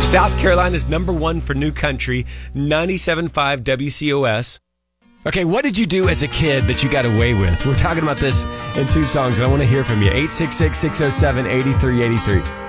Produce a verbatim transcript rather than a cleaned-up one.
South Carolina's number one for new country, ninety-seven point five W C O S. Okay, what did you do as a kid that you got away with? We're talking about this in two songs, and I want to hear from you. eight six six, six oh seven, eight three eight three.